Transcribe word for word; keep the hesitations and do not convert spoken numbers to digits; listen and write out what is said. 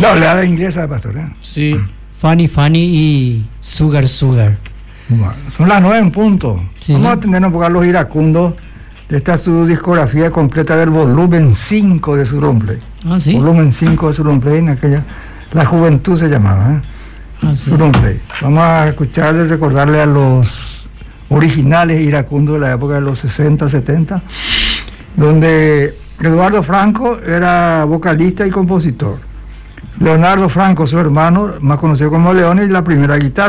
La oleada inglesa, pastor, ¿eh? Sí. Fanny Fanny y Sugar Sugar. Bueno, son las nueve en punto. Sí. Vamos a tener un poco a los iracundos. Esta es su discografía completa del volumen cinco de su romplay. Ah, sí. Volumen cinco de su romplay, en aquella. La Juventud se llamaba, ¿eh? Ah, sí. Su romplay. Vamos a escucharle, recordarle a los originales iracundos de la época de los sesenta, setenta, donde Eduardo Franco era vocalista y compositor. Leonardo Franco, su hermano, más conocido como León, y la primera guitarra.